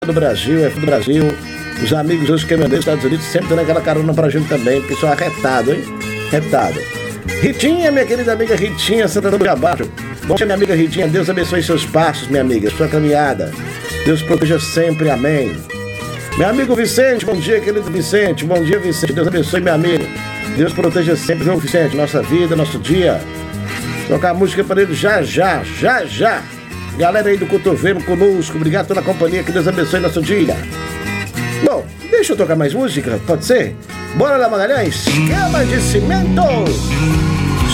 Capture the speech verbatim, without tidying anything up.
do Brasil, é do Brasil. Os amigos hoje que mandei dos Estados Unidos sempre dando aquela carona pra gente também, porque são arretados, hein? Retado. Ritinha, minha querida amiga Ritinha, Santana do Gabacho. Bom dia, minha amiga Ritinha. Deus abençoe seus passos, minha amiga, sua caminhada. Deus proteja sempre, amém. Meu amigo Vicente, bom dia, querido Vicente. Bom dia, Vicente. Deus abençoe, meu amigo. Deus proteja sempre, João Vicente, nossa vida, nosso dia. Tocar a música para ele já, já, já, já. Galera aí do Cotovelo conosco, obrigado pela companhia, que Deus abençoe nosso dia. Bom, deixa eu tocar mais música, pode ser? Bora lá, Magalhães. Esquema de cimento.